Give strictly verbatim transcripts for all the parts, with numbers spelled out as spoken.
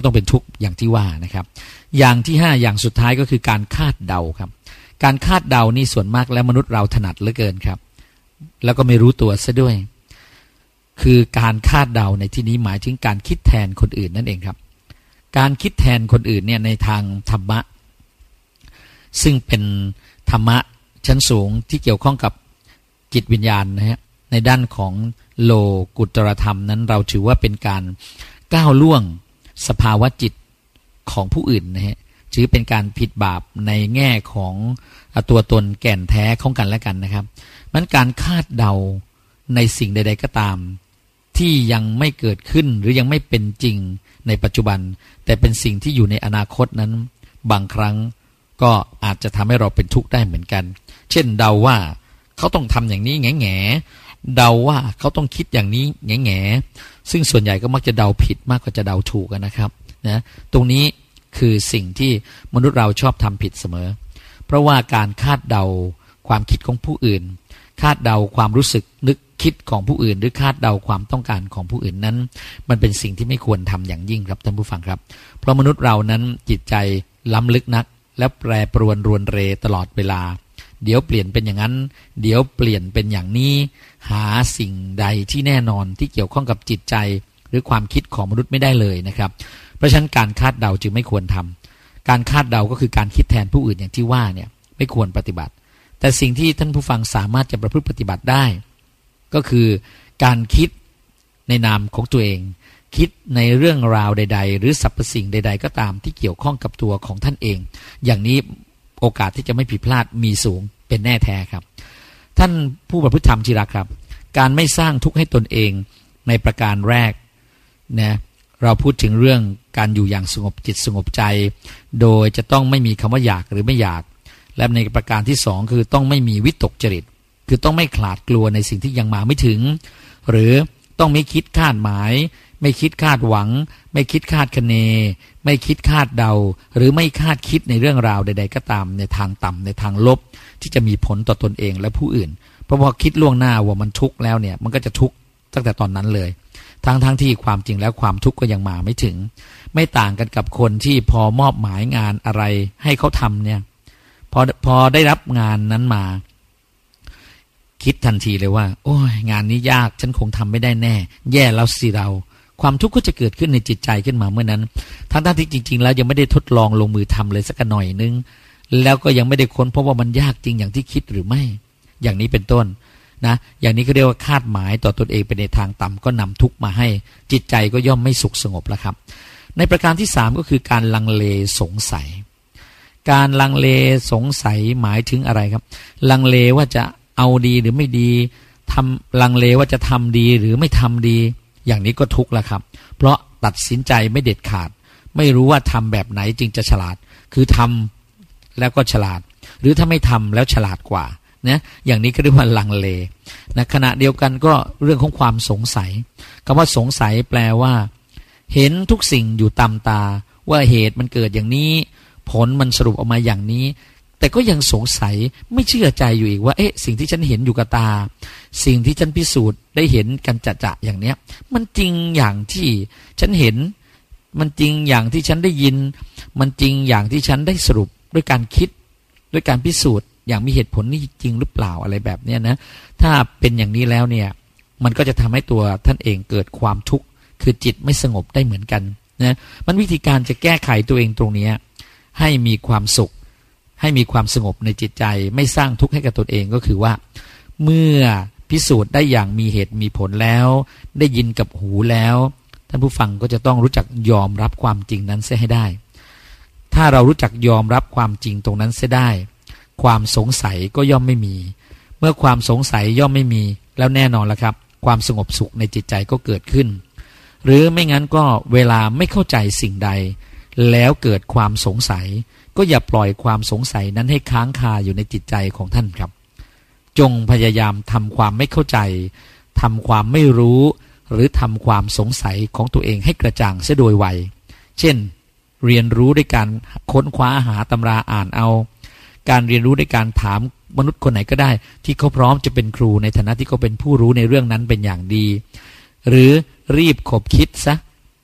ต้องเป็นทุกข์อย่างที่ว่านะครับอย่างที่ห้าอย่างสุดท้ายก็คือการคาดเดาครับการคาดเดานี่ส่วนมากแล้วมนุษย์เราถนัดเหลือเกินครับแล้วก็ไม่รู้ตัวซะด้วยคือการคาดเดาในที่นี้หมายถึงการคิดแทนคนอื่นนั่นเองครับการคิดแทนคนอื่นเนี่ยในทางธรรมะซึ่งเป็นธรรมะชั้นสูงที่เกี่ยวข้องกับจิตวิญญาณนะฮะในด้านของโลกุตตรธรรมนั้นเราถือว่าเป็นการก้าวล่วงสภาวะจิตของผู้อื่นนะฮะถือเป็นการผิดบาปในแง่ของตัวตนแก่นแท้ของกันและกันนะครับมันการคาดเดาในสิ่งใดๆก็ตามที่ยังไม่เกิดขึ้นหรือยังไม่เป็นจริงในปัจจุบันแต่เป็นสิ่งที่อยู่ในอนาคตนั้นบางครั้งก็อาจจะทำให้เราเป็นทุกข์ได้เหมือนกันเช่นเดาว่าเขาต้องทำอย่างนี้แง่แง่เดาว่าเขาต้องคิดอย่างนี้แง่แง่ซึ่งส่วนใหญ่ก็มักจะเดาผิดมากกว่าจะเดาถูกนะครับนะตรงนี้คือสิ่งที่มนุษย์เราชอบทำผิดเสมอเพราะว่าการคาดเดาความคิดของผู้อื่นคาดเดาความรู้สึกนึกคิดของผู้อื่นหรือคาดเดาความต้องการของผู้อื่นนั้นมันเป็นสิ่งที่ไม่ควรทำอย่างยิ่งครับท่านผู้ฟังครับเพราะมนุษย์เรานั้นจิตใจล้ำลึกนักและแปรปรวนรวนเรตลอดเวลาเดี๋ยวเปลี่ยนเป็นอย่างนั้นเดี๋ยวเปลี่ยนเป็นอย่างนี้หาสิ่งใดที่แน่นอนที่เกี่ยวข้องกับจิตใจหรือความคิดของมนุษย์ไม่ได้เลยนะครับเพราะฉะนั้นการคาดเดาจึงไม่ควรทำการคาดเดาก็คือการคิดแทนผู้อื่นอย่างที่ว่าเนี่ยไม่ควรปฏิบัติแต่สิ่งที่ท่านผู้ฟังสามารถจะประพฤติปฏิบัติได้ก็คือการคิดในนามของตัวเองคิดในเรื่องราวใดๆหรือสรรพสิ่งใดๆก็ตามที่เกี่ยวข้องกับตัวของท่านเองอย่างนี้โอกาสที่จะไม่ผิดพลาดมีสูงเป็นแน่แท้ครับท่านผู้ประพฤติธรรมที่รักครับการไม่สร้างทุกข์ให้ตนเองในประการแรกนะเราพูดถึงเรื่องการอยู่อย่างสงบจิตสงบใจโดยจะต้องไม่มีคำว่าอยากหรือไม่อยากและในประการที่สองคือต้องไม่มีวิตกจริตคือต้องไม่ขลาดกลัวในสิ่งที่ยังมาไม่ถึงหรือต้องไม่คิดคาดหมายไม่คิดคาดหวังไม่คิดคาดคะเนไม่คิดคาดเดาหรือไม่คาดคิดในเรื่องราวใดๆก็ตามในทางต่ำในทางลบที่จะมีผลต่อตนเองและผู้อื่นเพราะพอคิดล่วงหน้าว่ามันทุกข์แล้วเนี่ยมันก็จะทุกข์ตั้งแต่ตอนนั้นเลยทั้งทั้งที่ความจริงแล้วความทุกข์ก็ยังมาไม่ถึงไม่ต่างกันกับคนที่พอมอบหมายงานอะไรให้เขาทำเนี่ยพอพอได้รับงานนั้นมาคิดทันทีเลยว่าโอ้ยงานนี้ยากฉันคงทำไม่ได้แน่แย่แล้วสิเราความทุกข์ก็จะเกิดขึ้นในจิตใจขึ้นมาเมื่อนั้นทั้งทั้งที่จริงๆแล้วยังไม่ได้ทดลองลงมือทำเลยสักหน่อยนึงแล้วก็ยังไม่ได้ค้นเพราะว่ามันยากจริงอย่างที่คิดหรือไม่อย่างนี้เป็นต้นนะอย่างนี้ก็เรียกว่าคาดหมายต่อตนเองไปในทางต่ำก็นำทุกข์มาให้จิตใจก็ย่อมไม่สุขสงบแล้วครับในประการที่สามก็คือการลังเลสงสัยการลังเลสงสัยหมายถึงอะไรครับลังเลว่าจะเอาดีหรือไม่ดีทำลังเลว่าจะทำดีหรือไม่ทำดีอย่างนี้ก็ทุกข์แล้วครับเพราะตัดสินใจไม่เด็ดขาดไม่รู้ว่าทำแบบไหนจึงจะฉลาดคือทำแล้วก็ฉลาดหรือถ้าไม่ทำแล้วฉลาดกว่านะอย่างนี้ก็เรียกว่าลังเลนะขณะเดียวกันก็เรื่องของความสงสัยคำว่าสงสัยแปลว่าเห็นทุกสิ่งอยู่ตามตาว่าเหตุมันเกิดอย่างนี้ผลมันสรุปออกมาอย่างนี้แต่ก็ยังสงสัยไม่เชื่อใจอยู่อีกว่าเอ๊ะสิ่งที่ฉันเห็นอยู่กับตาสิ่งที่ฉันพิสูจน์ได้เห็นกันจะๆอย่างเนี้ยมันจริงอย่างที่ฉันเห็นมันจริงอย่างที่ฉันได้ยินมันจริงอย่างที่ฉันได้สรุปด้วยการคิดด้วยการพิสูจน์อย่างมีเหตุผลนี่จริงหรือเปล่าอะไรแบบเนี้ยนะถ้าเป็นอย่างนี้แล้วเนี่ยมันก็จะทำให้ตัวท่านเองเกิดความทุกข์คือจิตไม่สงบได้เหมือนกันนะมันวิธีการจะแก้ไขตัวเองตรงนี้ให้มีความสุขให้มีความสงบในจิตใจไม่สร้างทุกข์ให้กับตนเองก็คือว่าเมื่อพิสูจน์ได้อย่างมีเหตุมีผลแล้วได้ยินกับหูแล้วท่านผู้ฟังก็จะต้องรู้จักยอมรับความจริงนั้นเสียให้ได้ถ้าเรารู้จักยอมรับความจริงตรงนั้นเสียได้ความสงสัยก็ย่อมไม่มีเมื่อความสงสัยย่อมไม่มีแล้วแน่นอนแล้วครับความสงบสุขในจิตใจก็เกิดขึ้นหรือไม่งั้นก็เวลาไม่เข้าใจสิ่งใดแล้วเกิดความสงสัยก็อย่าปล่อยความสงสัยนั้นให้ค้างคาอยู่ในจิตใจของท่านครับจงพยายามทำความไม่เข้าใจทำความไม่รู้หรือทำความสงสัยของตัวเองให้กระจ่างเสียโดยไวเช่นเรียนรู้ด้วยการค้นคว้าหาตำราอ่านเอาการเรียนรู้ด้วยการถามมนุษย์คนไหนก็ได้ที่เขาพร้อมจะเป็นครูในฐานะที่เขาเป็นผู้รู้ในเรื่องนั้นเป็นอย่างดีหรือรีบขบคิดซะ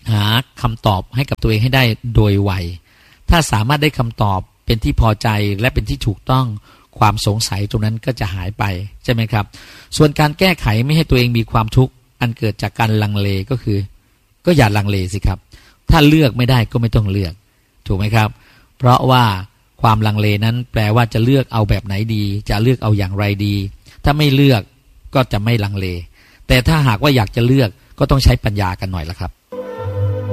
หาคำตอบให้กับตัวเองให้ได้โดยไวถ้าสามารถได้คำตอบเป็นที่พอใจและเป็นที่ถูกต้องความสงสัยตรงนั้นก็จะหายไปใช่ไหมครับส่วนการแก้ไขไม่ให้ตัวเองมีความทุกข์อันเกิดจากการลังเลก็คือก็อย่าลังเลสิครับถ้าเลือกไม่ได้ก็ไม่ต้องเลือกถูกไหมครับเพราะว่าความลังเลนั้นแปลว่าจะเลือกเอาแบบไหนดีจะเลือกเอาอย่างไรดีถ้าไม่เลือกก็จะไม่ลังเลแต่ถ้าหากว่าอยากจะเลือกก็ต้องใช้ปัญญากันหน่อยละครับ